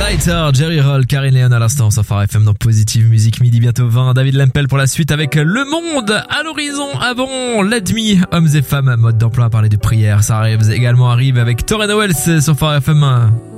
Lighter, Jerry Roll, Karine Léon à l'instant sur Phare FM dans Positive Musique, midi bientôt 20. David Lempel pour la suite avec Le Monde à l'horizon. Avant, Let Me, hommes et femmes, mode d'emploi à parler de prière. Ça arrive également avec Torren Wells sur Phare FM.